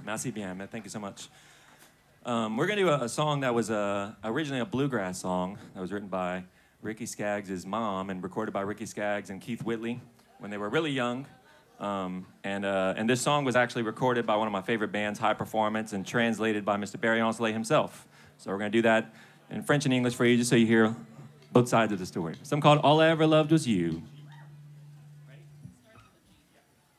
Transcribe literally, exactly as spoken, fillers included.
Merci bien, man. Thank you so much. Um, we're going to do a, a song that was uh, originally a bluegrass song that was written by Ricky Skaggs' mom and recorded by Ricky Skaggs and Keith Whitley when they were really young. Um, and, uh, and this song was actually recorded by one of my favorite bands, High Performance, and translated by Mister Barry Ancelet himself. So we're going to do that in French and English for you, just so you hear both sides of the story. Something called All I Ever Loved Was You.